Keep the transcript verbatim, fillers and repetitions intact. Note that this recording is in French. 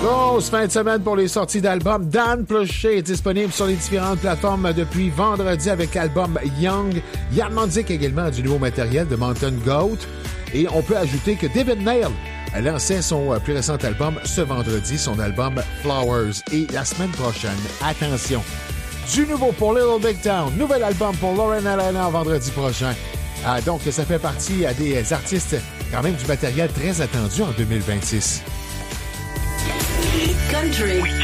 Grosse fin de semaine pour les sorties d'albums. Dan Pluchet est disponible sur les différentes plateformes depuis vendredi avec l'album Young. Yann Monzik également du nouveau matériel de Mountain Goat. Et on peut ajouter que David Nail a lancé son plus récent album ce vendredi, son album Flowers. Et la semaine prochaine, attention, du nouveau pour Little Big Town, nouvel album pour Lauren Allen vendredi prochain. Ah, donc, ça fait partie à des artistes, quand même du matériel très attendu en deux mille vingt-six. Country.